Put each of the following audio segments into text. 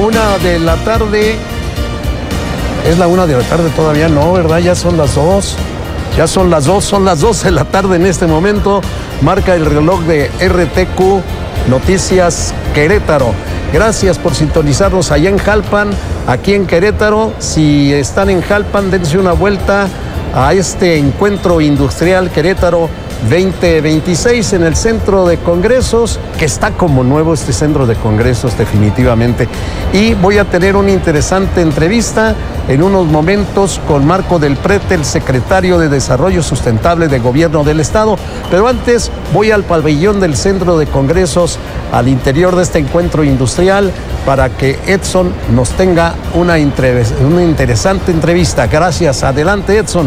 1 de la tarde. Es la 1 de la tarde todavía, no, ¿verdad? Ya son las 2. Ya son las 2 de la tarde en este momento. Marca el reloj de RTQ Noticias Querétaro. Gracias por sintonizarnos allá en Jalpan, aquí en Querétaro. Si están en Jalpan, dense una vuelta a este encuentro industrial Querétaro 2026 en el centro de congresos, que está como nuevo este centro de congresos definitivamente. Y voy a tener una interesante entrevista en unos momentos con Marco del Prete, el secretario de Desarrollo Sustentable del Gobierno del Estado. Pero antes voy al pabellón del centro de congresos, al interior de este encuentro industrial, para que Edson nos tenga una interesante entrevista. Gracias. Adelante, Edson.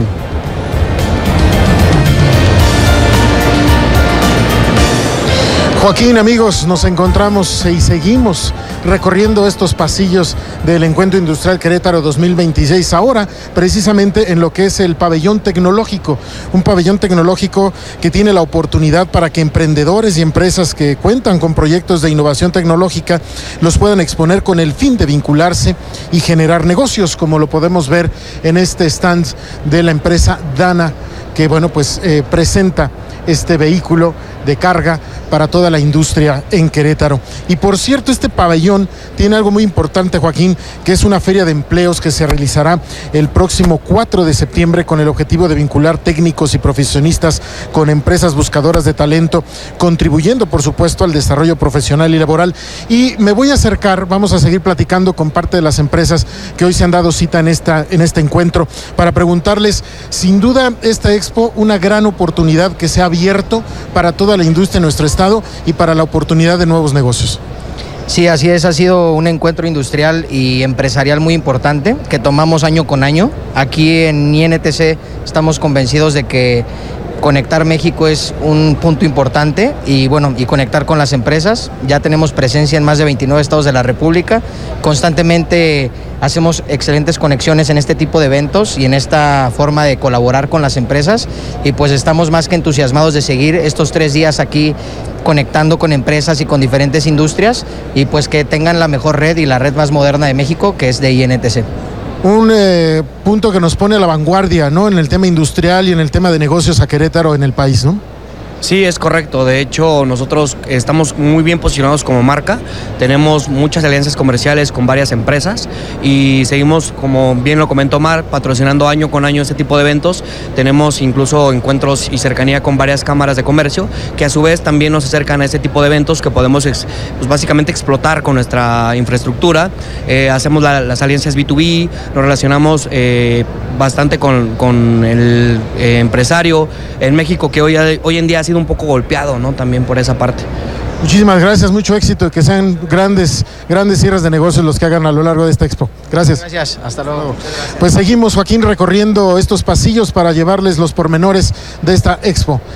Joaquín, amigos, nos encontramos y seguimos recorriendo estos pasillos del Encuentro Industrial Querétaro 2026, ahora precisamente en lo que es el pabellón tecnológico, un pabellón tecnológico que tiene la oportunidad para que emprendedores y empresas que cuentan con proyectos de innovación tecnológica los puedan exponer con el fin de vincularse y generar negocios, como lo podemos ver en este stand de la empresa Dana, que presenta este vehículo de carga para toda la industria en Querétaro. Y por cierto, este pabellón tiene algo muy importante, Joaquín, que es una feria de empleos que se realizará el próximo 4 de septiembre con el objetivo de vincular técnicos y profesionistas con empresas buscadoras de talento, contribuyendo, por supuesto, al desarrollo profesional y laboral. Y me voy a acercar, vamos a seguir platicando con parte de las empresas que hoy se han dado cita en este encuentro, para preguntarles, sin duda, esta expo, una gran oportunidad que se ha abierto para toda la industria de nuestro estado y para la oportunidad de nuevos negocios. Sí, así es, ha sido un encuentro industrial y empresarial muy importante que tomamos año con año. Aquí en INTC estamos convencidos de que conectar México es un punto importante y conectar con las empresas. Ya tenemos presencia en más de 29 estados de la República. Constantemente hacemos excelentes conexiones en este tipo de eventos y en esta forma de colaborar con las empresas, y pues estamos más que entusiasmados de seguir estos 3 días aquí conectando con empresas y con diferentes industrias, y pues que tengan la mejor red y la red más moderna de México, que es de INTC. Un punto que nos pone a la vanguardia, ¿no?, en el tema industrial y en el tema de negocios a Querétaro en el país, ¿no? Sí, es correcto. De hecho, nosotros estamos muy bien posicionados como marca. Tenemos muchas alianzas comerciales con varias empresas y seguimos, como bien lo comentó Mar, patrocinando año con año este tipo de eventos. Tenemos incluso encuentros y cercanía con varias cámaras de comercio que a su vez también nos acercan a este tipo de eventos que podemos básicamente explotar con nuestra infraestructura. Hacemos las alianzas B2B, nos relacionamos bastante con el empresario en México, que hoy en día ha sido un poco golpeado, ¿no?, también por esa parte. Muchísimas gracias, mucho éxito y que sean grandes cierres de negocios los que hagan a lo largo de esta expo. Gracias. Gracias, hasta luego. Pues seguimos, Joaquín, recorriendo estos pasillos para llevarles los pormenores de esta expo.